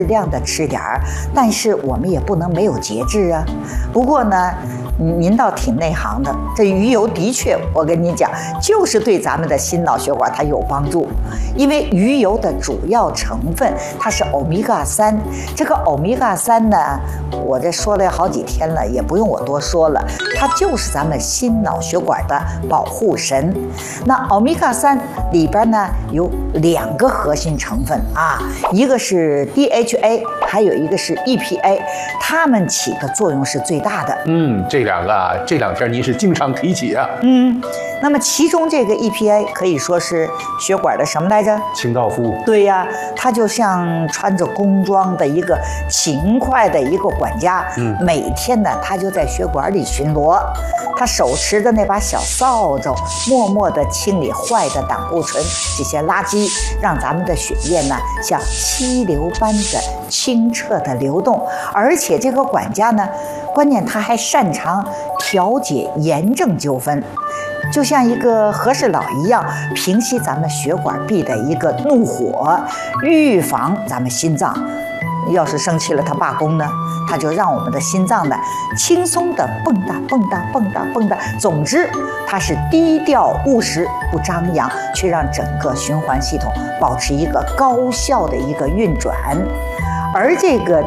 量的吃点儿，但是我们也不能没有节制啊。不过呢，您倒挺内行的，这鱼油的确，我跟你讲，就是对咱们的心脑血管它有帮助。因为鱼油的主要成分它是欧米伽3，这个欧米伽3呢，我这说了好几天了，也不用我多说了，它就是咱们心脑血管的保护神。那欧米伽3里边呢有2个核心成分啊，一个是 DHA， 还有一个是 EPA， 它们起的作用是最大的。 这2个啊，这2天您是经常提起啊。 那么其中这个 EPA 可以说是血管的什么来着？ 清道夫。 对呀，它就像穿着工装的一个勤快的一个管家。每天呢，他就在血管里巡逻，他手持的那把小扫帚，默默地清理坏的胆固醇这些垃圾，让咱们的血液呢像溪流般的清澈的流动。而且这个管家呢，关键他还擅长调解炎症纠纷。就像一个和事佬一样，平息咱们血管壁的一个怒火，预防咱们心脏要是生气了，它罢工呢，它就让我们的心脏呢轻松的蹦跶蹦跶蹦跶蹦跶。总之，它是低调务实，不张扬，却让整个循环系统保持一个高效的一个运转。而这个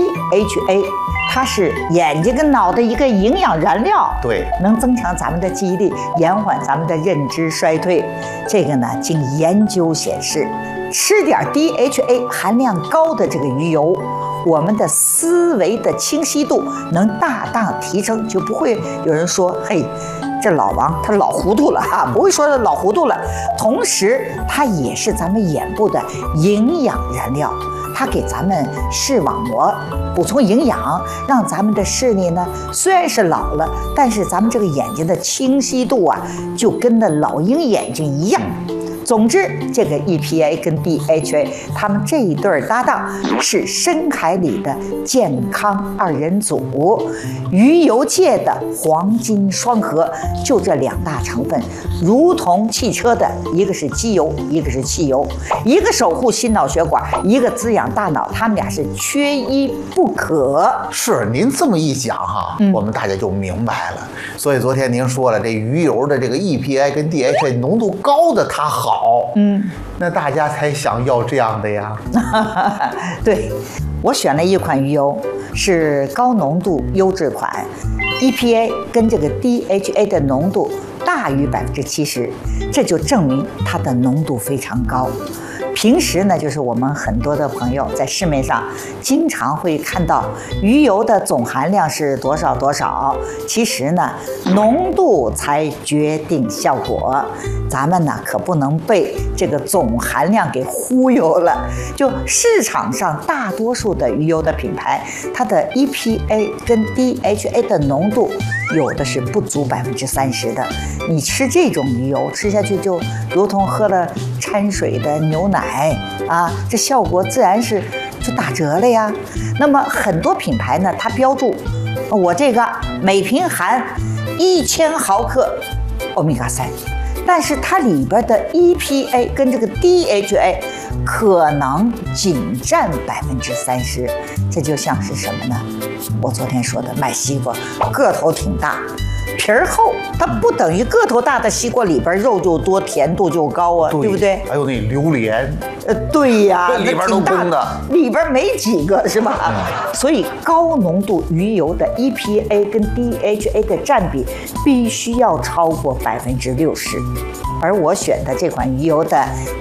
DHA，它是眼睛跟脑的一个营养燃料， 对， 能增强咱们的记忆力，延缓咱们的认知衰退。这个呢，经研究显示，吃点 DHA 含量高的这个鱼油，我们的思维的清晰度能大大提升，就不会有人说，嘿，这老王他老糊涂了哈，不会说老糊涂了。同时，它也是咱们眼部的营养燃料。它给咱们视网膜补充营养，让咱们的视力呢虽然是老了，但是咱们这个眼睛的清晰度啊，就跟那老鹰眼睛一样。总之，这个 EPA 跟 DHA 他们这一对搭档是深海里的健康2人组，鱼油界的黄金双核。就这2大成分，如同汽车的一个是机油，一个是汽油，一个守护心脑血管，一个滋养大脑，他们俩是缺一不可。 是您这么一讲哈，我们大家就明白了。所以昨天您说了，这鱼油的这个 EPA 跟 DHA 浓度高的它好，那大家才想要这样的呀。 对，我选了一款鱼油，是高浓度优质款 ，EPA 跟这个 DHA 的浓度大于70%，这就证明它的浓度非常高。平时呢，就是我们很多的朋友在市面上经常会看到鱼油的总含量是多少多少，其实呢，浓度才决定效果。咱们呢可不能被这个总含量给忽悠了。就市场上大多数的鱼油的品牌，它的 EPA 跟 DHA 的浓度有的是不足30%的。你吃这种鱼油，吃下去就如同喝了掺水的牛奶啊，这效果自然是就打折了呀。那么很多品牌呢，它标注我这个每瓶含1000毫克欧米伽3，但是它里边的 EPA 跟这个 DHA 可能仅占30%，这就像是什么呢？我昨天说的买西瓜，个头挺大，皮儿厚，它不等于个头大的西瓜里边肉就多，甜度就高啊，对不对？ 还有那榴莲， 对呀， 里边都空的， 里边没几个是吧？所以高浓度鱼油的 EPA 跟 DHA 的占比必须要超过60%，而我选的这款鱼油的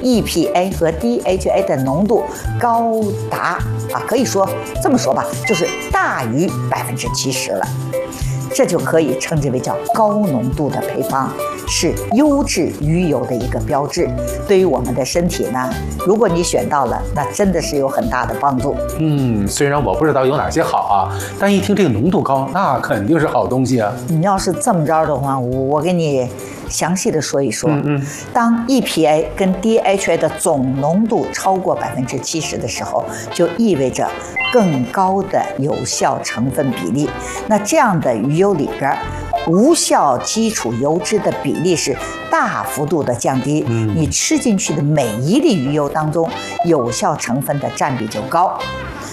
EPA 和 DHA 的浓度高达可以说这么说吧，就是大于70%了。这就可以称之为叫高浓度的配方，是优质鱼油的一个标志。对于我们的身体呢，如果你选到了，那真的是有很大的帮助。 虽然我不知道有哪些好啊，但一听这个浓度高，那肯定是好东西啊。 你要是这么着的话，我给你详细的说一说。当 EPA 跟 DHA 的总浓度超过70%的时候，就意味着更高的有效成分比例。那这样的鱼油里边，无效基础油脂的比例是大幅度的降低。你吃进去的每一粒鱼油当中，有效成分的占比就高。